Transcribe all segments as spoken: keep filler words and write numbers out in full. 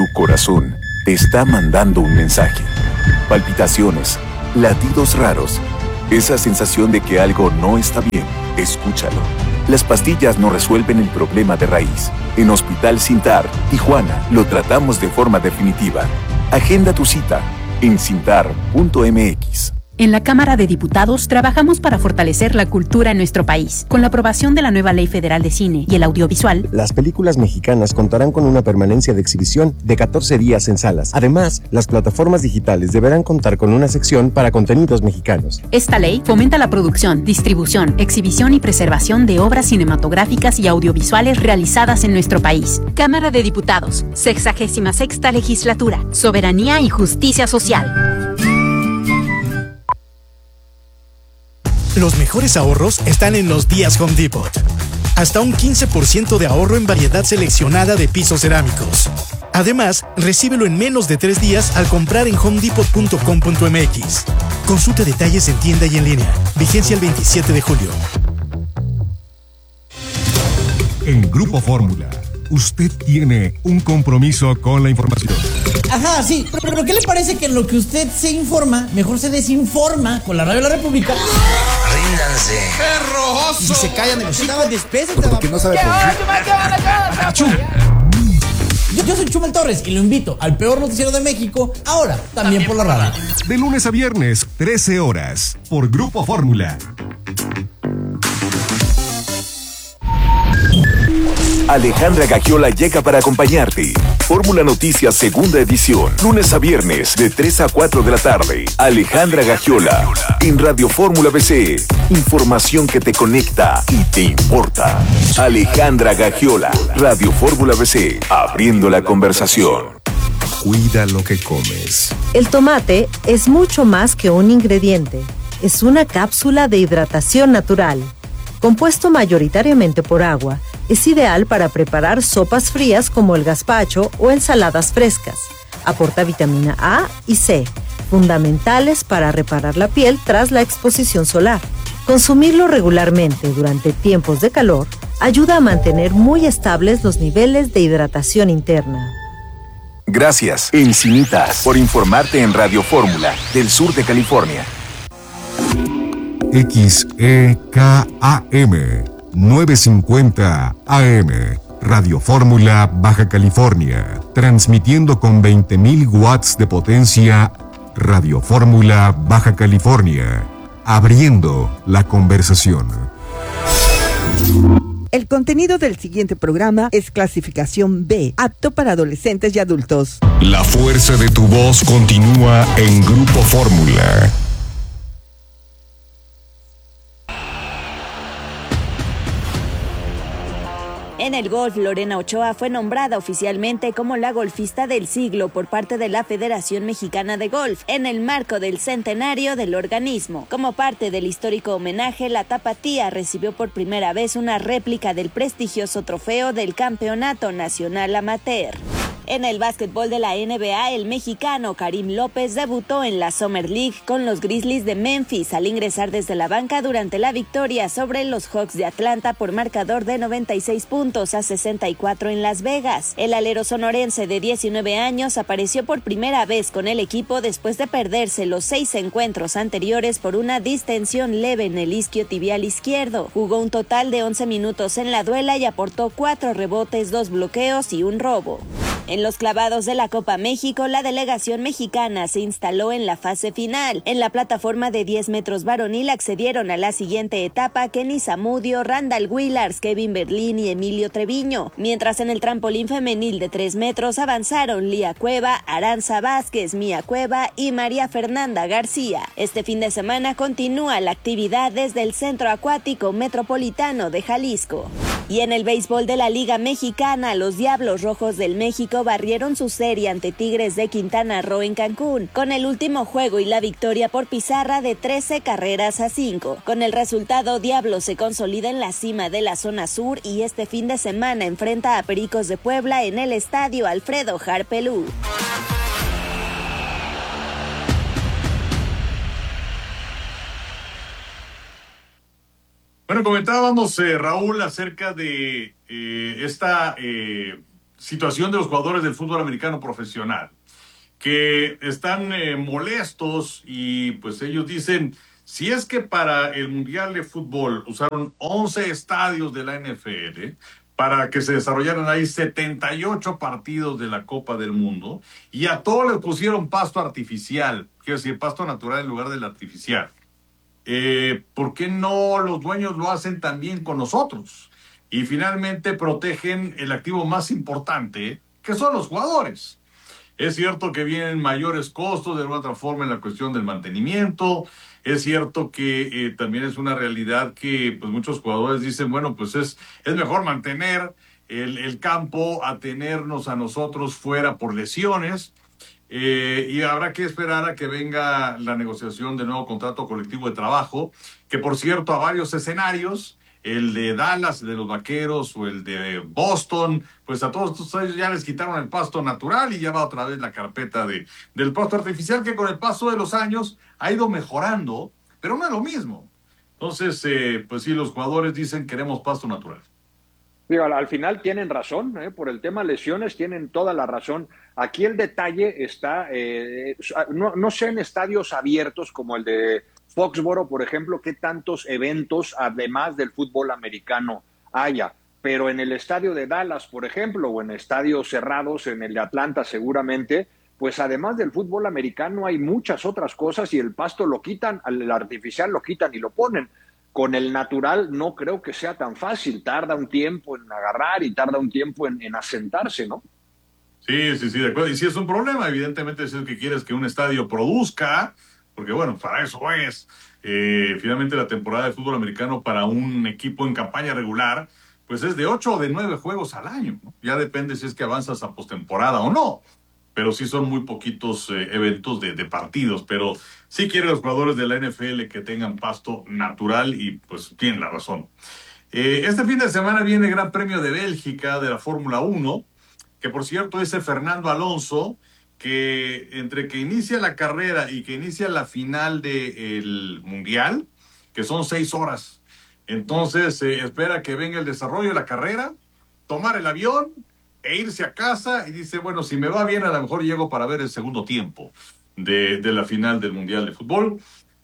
corazón te está mandando un mensaje. Palpitaciones, latidos raros, esa sensación de que algo no está bien. Escúchalo. Las pastillas no resuelven el problema de raíz. En Hospital Sintar, Tijuana, lo tratamos de forma definitiva. Agenda tu cita en sintar punto m x. En la Cámara de Diputados trabajamos para fortalecer la cultura en nuestro país. Con la aprobación de la nueva Ley Federal de Cine y el Audiovisual, las películas mexicanas contarán con una permanencia de exhibición de catorce días en salas. Además, las plataformas digitales deberán contar con una sección para contenidos mexicanos. Esta ley fomenta la producción, distribución, exhibición y preservación de obras cinematográficas y audiovisuales realizadas en nuestro país. Cámara de Diputados, sexagésima sexta legislatura, soberanía y justicia social. Los mejores ahorros están en los días Home Depot. Hasta un quince por ciento de ahorro en variedad seleccionada de pisos cerámicos. Además, recíbelo en menos de tres días al comprar en home depot punto com punto m x. Consulta detalles en tienda y en línea. Vigencia el veintisiete de julio. En Grupo Fórmula, usted tiene un compromiso con la información. Ajá, sí, pero, pero ¿qué le parece que lo que usted se informa, mejor se desinforma con la Radio de la República? Ríndanse. ¡Perroso! Y si se callan de los chicos, despésate. Porque no sabe por qué. Yo, yo soy Chumel Torres y lo invito al peor noticiero de México, ahora también por la radio. De lunes a viernes, trece horas, por Grupo Fórmula. Alejandra Gagiola llega para acompañarte. Fórmula Noticias segunda edición, lunes a viernes de tres a cuatro de la tarde. Alejandra Gagiola en Radio Fórmula B C. Información que te conecta y te importa. Alejandra Gagiola, Radio Fórmula B C, abriendo la conversación. Cuida lo que comes. El tomate es mucho más que un ingrediente. Es una cápsula de hidratación natural. Compuesto mayoritariamente por agua, es ideal para preparar sopas frías como el gazpacho o ensaladas frescas. Aporta vitamina A y C, fundamentales para reparar la piel tras la exposición solar. Consumirlo regularmente durante tiempos de calor ayuda a mantener muy estables los niveles de hidratación interna. Gracias, Encinitas, por informarte en Radio Fórmula del sur de California. X E K A M novecientos cincuenta A M, Radio Fórmula Baja California, transmitiendo con veinte mil watts de potencia. Radio Fórmula Baja California, abriendo la conversación. El contenido del siguiente programa es clasificación B, apto para adolescentes y adultos. La fuerza de tu voz continúa en Grupo Fórmula. En el golf, Lorena Ochoa fue nombrada oficialmente como la golfista del siglo por parte de la Federación Mexicana de Golf, en el marco del centenario del organismo. Como parte del histórico homenaje, la tapatía recibió por primera vez una réplica del prestigioso trofeo del Campeonato Nacional Amateur. En el básquetbol de la N B A, el mexicano Karim López debutó en la Summer League con los Grizzlies de Memphis al ingresar desde la banca durante la victoria sobre los Hawks de Atlanta por marcador de noventa y seis puntos a sesenta y cuatro en Las Vegas. El alero sonorense de diecinueve años apareció por primera vez con el equipo después de perderse los seis encuentros anteriores por una distensión leve en el isquio tibial izquierdo. Jugó un total de once minutos en la duela y aportó cuatro rebotes, dos bloqueos y un robo. En los clavados de la Copa México, la delegación mexicana se instaló en la fase final. En la plataforma de diez metros varonil accedieron a la siguiente etapa Kenny Zamudio, Randall Willars, Kevin Berlín y Emilio Treviño, mientras en el trampolín femenil de tres metros avanzaron Lía Cueva, Aranza Vázquez, Mía Cueva y María Fernanda García. Este fin de semana continúa la actividad desde el Centro Acuático Metropolitano de Jalisco. Y en el béisbol de la Liga Mexicana, los Diablos Rojos del México barrieron su serie ante Tigres de Quintana Roo en Cancún, con el último juego y la victoria por pizarra de trece carreras a cinco. Con el resultado, Diablos se consolida en la cima de la zona sur y este fin de semana enfrenta a Pericos de Puebla en el estadio Alfredo Harpelú. Bueno, comentábamos, eh, Raúl, acerca de eh, esta eh, situación de los jugadores del fútbol americano profesional, que están eh, molestos y pues ellos dicen, si es que para el Mundial de Fútbol usaron once estadios de la N F L para que se desarrollaran ahí setenta y ocho partidos de la Copa del Mundo y a todos les pusieron pasto artificial, quiero decir, pasto natural en lugar del artificial. Eh, ¿Por qué no los dueños lo hacen también con nosotros? Y finalmente protegen el activo más importante, que son los jugadores. Es cierto que vienen mayores costos de alguna otra forma en la cuestión del mantenimiento. Es cierto que eh, también es una realidad que pues, muchos jugadores dicen, bueno, pues es, es mejor mantener el, el campo a tenernos a nosotros fuera por lesiones. Eh, y habrá que esperar a que venga la negociación del nuevo contrato colectivo de trabajo, que por cierto a varios escenarios, el de Dallas, el de los Vaqueros o el de Boston, pues a todos ellos ya les quitaron el pasto natural y ya va otra vez la carpeta de, del pasto artificial, que con el paso de los años ha ido mejorando, pero no es lo mismo. Entonces, eh, pues sí, los jugadores dicen queremos pasto natural. Digo, al, al final tienen razón, ¿eh? Por el tema lesiones tienen toda la razón. Aquí el detalle está, eh, no, no sé en estadios abiertos como el de Foxboro, por ejemplo, qué tantos eventos, además del fútbol americano, haya. Pero en el estadio de Dallas, por ejemplo, o en estadios cerrados, en el de Atlanta seguramente, pues además del fútbol americano hay muchas otras cosas y el pasto lo quitan, el artificial lo quitan y lo ponen. Con el natural no creo que sea tan fácil, tarda un tiempo en agarrar y tarda un tiempo en, en asentarse, ¿no? Sí, sí, sí, de acuerdo. Y si es un problema, evidentemente es el que quieres que un estadio produzca, porque bueno, para eso es. Eh, finalmente la temporada de fútbol americano para un equipo en campaña regular, pues es de ocho o de nueve juegos al año, ¿no? Ya depende si es que avanzas a postemporada o no, pero sí son muy poquitos eh, eventos de, de partidos, pero sí quieren los jugadores de la N F L que tengan pasto natural y pues tienen la razón. Eh, este fin de semana viene el Gran Premio de Bélgica de la Fórmula uno, que por cierto es el Fernando Alonso, que entre que inicia la carrera y que inicia la final del Mundial, que son seis horas, entonces se eh, espera que venga el desarrollo de la carrera, tomar el avión e irse a casa y dice, bueno, si me va bien a lo mejor llego para ver el segundo tiempo de, de la final del Mundial de Fútbol.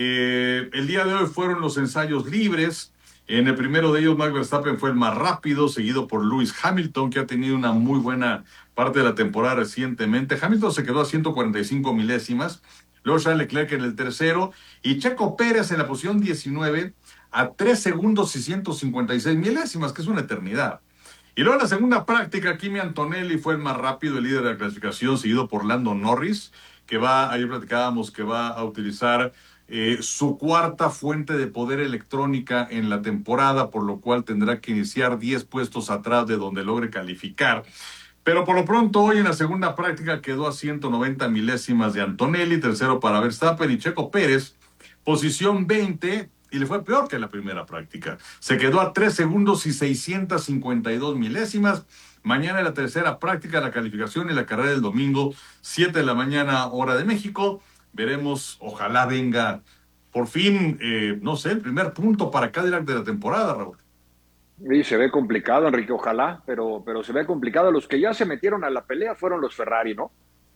Eh, el día de hoy fueron los ensayos libres. En el primero de ellos, Max Verstappen fue el más rápido, seguido por Lewis Hamilton, que ha tenido una muy buena parte de la temporada recientemente. Hamilton se quedó a ciento cuarenta y cinco milésimas, luego Charles Leclerc en el tercero, y Checo Pérez en la posición diecinueve a tres segundos y ciento cincuenta y seis milésimas, que es una eternidad. Y luego en la segunda práctica, Kimi Antonelli fue el más rápido, el líder de la clasificación, seguido por Lando Norris, que va, ayer platicábamos que va a utilizar Eh, su cuarta fuente de poder electrónica en la temporada, por lo cual tendrá que iniciar diez puestos atrás de donde logre calificar. Pero por lo pronto hoy en la segunda práctica quedó a ciento noventa milésimas de Antonelli, tercero para Verstappen, y Checo Pérez, posición veinte, y le fue peor que en la primera práctica. Se quedó a tres segundos y seiscientas cincuenta y dos milésimas. Mañana en la tercera práctica, la calificación y la carrera del domingo, siete de la mañana, hora de México. Veremos, ojalá venga por fin, eh, no sé, el primer punto para Cadillac de la temporada, Raúl. Y se ve complicado, Enrique, ojalá, pero, pero se ve complicado. Los que ya se metieron a la pelea fueron los Ferrari, ¿no?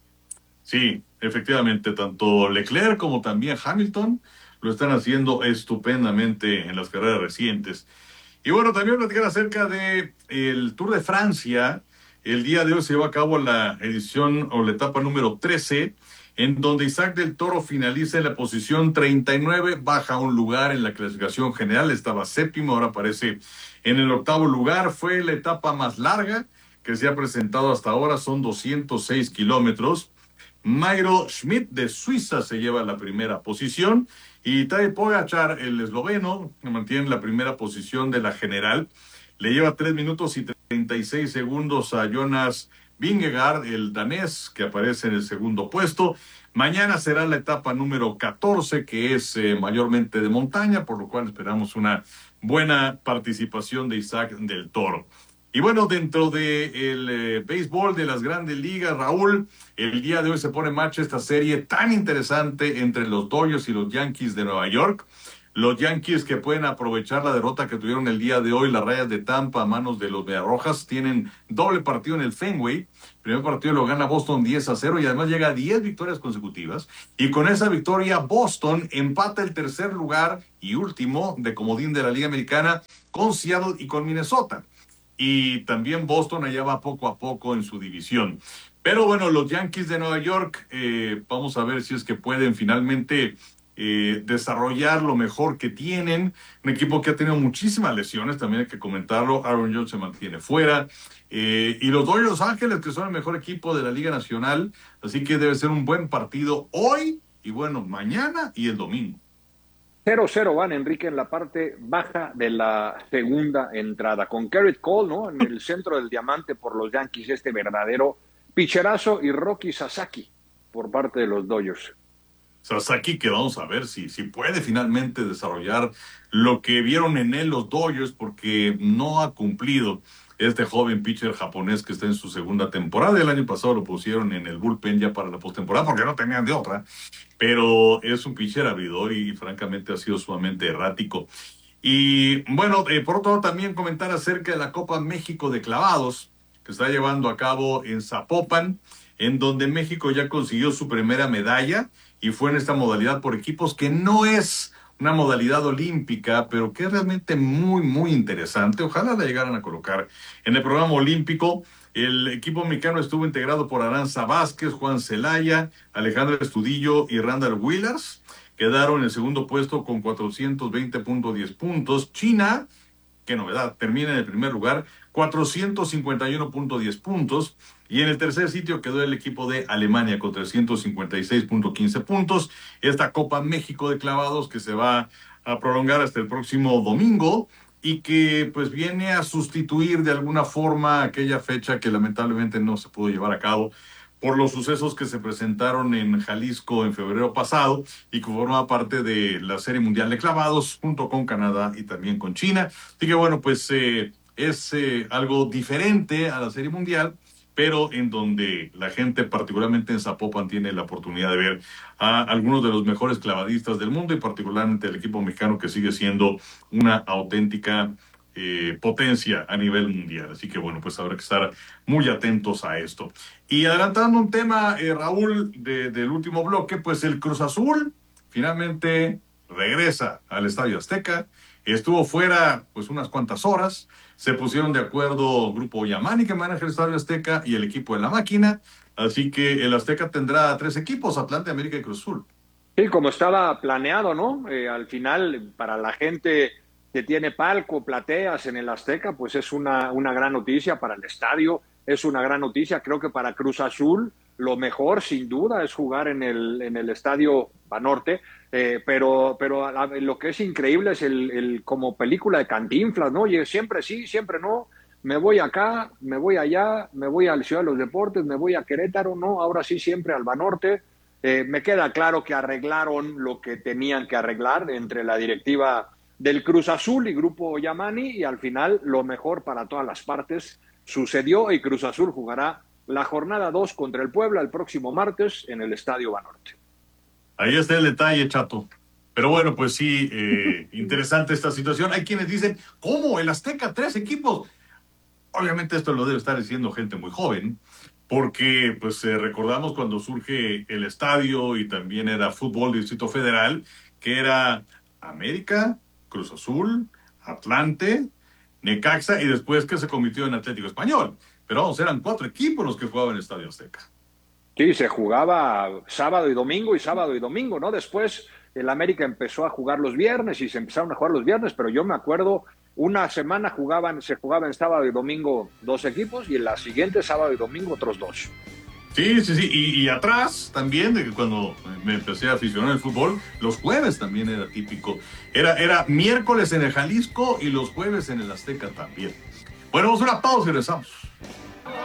Sí, efectivamente, tanto Leclerc como también Hamilton lo están haciendo estupendamente en las carreras recientes. Y bueno, también platicar acerca de el Tour de Francia. El día de hoy se llevó a cabo la edición o la etapa número trece, en donde Isaac del Toro finaliza en la posición treinta y nueve, baja un lugar en la clasificación general, estaba séptimo, ahora aparece en el octavo lugar. Fue la etapa más larga que se ha presentado hasta ahora, son doscientos seis kilómetros. Mairo Schmidt de Suiza se lleva la primera posición y Tadej Pogačar, el esloveno, mantiene la primera posición de la general. Le lleva tres minutos y treinta y seis segundos a Jonas Vingegaard, el danés, que aparece en el segundo puesto. Mañana será la etapa número catorce, que es eh, mayormente de montaña, por lo cual esperamos una buena participación de Isaac del Toro. Y bueno, dentro del de eh, béisbol de las grandes ligas, Raúl, el día de hoy se pone en marcha esta serie tan interesante entre los Dodgers y los Yankees de Nueva York. Los Yankees, que pueden aprovechar la derrota que tuvieron el día de hoy, las Rayas de Tampa a manos de los Mediarrojas, tienen doble partido en el Fenway. El primer partido lo gana Boston diez a cero y además llega a diez victorias consecutivas. Y con esa victoria, Boston empata el tercer lugar y último de comodín de la Liga Americana con Seattle y con Minnesota. Y también Boston allá va poco a poco en su división. Pero bueno, los Yankees de Nueva York, eh, vamos a ver si es que pueden finalmente eh, desarrollar lo mejor que tienen. Un equipo que ha tenido muchísimas lesiones, también hay que comentarlo. Aaron Judge se mantiene fuera. Eh, y los Dodgers Los Ángeles, que son el mejor equipo de la Liga Nacional. Así que debe ser un buen partido hoy y bueno, mañana y el domingo. cero cero van, Enrique, en la parte baja de la segunda entrada. Con Gerrit Cole, ¿no? En el centro del diamante por los Yankees, este verdadero picherazo, y Roki Sasaki por parte de los Dodgers. Sasaki, que vamos a ver si, si puede finalmente desarrollar lo que vieron en él los Dodgers, porque no ha cumplido este joven pitcher japonés que está en su segunda temporada. El año pasado lo pusieron en el bullpen ya para la postemporada porque no tenían de otra, pero es un pitcher abridor y francamente ha sido sumamente errático. Y bueno, eh, por otro lado también comentar acerca de la Copa México de clavados que está llevando a cabo en Zapopan, en donde México ya consiguió su primera medalla y fue en esta modalidad por equipos, que no es una modalidad olímpica, pero que es realmente muy, muy interesante. Ojalá la llegaran a colocar en el programa olímpico. El equipo mexicano estuvo integrado por Aranza Vázquez, Juan Celaya, Alejandro Estudillo y Randall Willers. Quedaron en el segundo puesto con cuatrocientos veinte punto diez puntos. China, qué novedad, termina en el primer lugar, cuatrocientos cincuenta y uno punto diez puntos. Y en el tercer sitio quedó el equipo de Alemania con trescientos cincuenta y seis punto quince puntos. Esta Copa México de clavados que se va a prolongar hasta el próximo domingo y que pues viene a sustituir de alguna forma aquella fecha que lamentablemente no se pudo llevar a cabo por los sucesos que se presentaron en Jalisco en febrero pasado y que formaba parte de la Serie Mundial de Clavados junto con Canadá y también con China. Así que bueno, pues eh, es eh, algo diferente a la Serie Mundial, pero en donde la gente, particularmente en Zapopan, tiene la oportunidad de ver a algunos de los mejores clavadistas del mundo y particularmente el equipo mexicano, que sigue siendo una auténtica eh, potencia a nivel mundial. Así que bueno, pues habrá que estar muy atentos a esto. Y adelantando un tema, eh, Raúl, de, del último bloque, pues el Cruz Azul finalmente regresa al Estadio Azteca. Estuvo fuera pues unas cuantas horas. Se pusieron de acuerdo Grupo Yamani, que maneja el Estadio Azteca, y el equipo de La Máquina. Así que el Azteca tendrá tres equipos: Atlante, América y Cruz Azul. Sí, como estaba planeado, ¿no? Eh, al final, para la gente que tiene palco, plateas en el Azteca, pues es una, una gran noticia para el estadio, es una gran noticia. Creo que para Cruz Azul lo mejor, sin duda, es jugar en el, en el Estadio Banorte. Eh, pero pero lo que es increíble es el, el como película de Cantinflas, ¿no? Oye, siempre sí, siempre no, me voy acá, me voy allá, me voy al Ciudad de los Deportes, me voy a Querétaro, no, ahora sí siempre al Banorte. Eh, me queda claro que arreglaron lo que tenían que arreglar entre la directiva del Cruz Azul y Grupo Yamani, y al final lo mejor para todas las partes sucedió y Cruz Azul jugará la jornada dos contra el Puebla el próximo martes en el Estadio Banorte. Ahí está el detalle, Chato. Pero bueno, pues sí, eh, interesante esta situación. Hay quienes dicen, ¿cómo? El Azteca, tres equipos. Obviamente esto lo debe estar diciendo gente muy joven, porque pues eh, recordamos cuando surge el estadio y también era fútbol Distrito Federal, que era América, Cruz Azul, Atlante, Necaxa y después que se convirtió en Atlético Español. Pero vamos, eran cuatro equipos los que jugaban en el Estadio Azteca. Sí, se jugaba sábado y domingo y sábado y domingo, ¿no? Después el América empezó a jugar los viernes y se empezaron a jugar los viernes, pero yo me acuerdo, una semana jugaban, se jugaban en sábado y domingo dos equipos y en la siguiente sábado y domingo otros dos. Sí, sí, sí, y, y atrás también, de que cuando me empecé a aficionar al fútbol, los jueves también era típico. Era, era miércoles en el Jalisco y los jueves en el Azteca también. Bueno, vamos a una pausa y regresamos.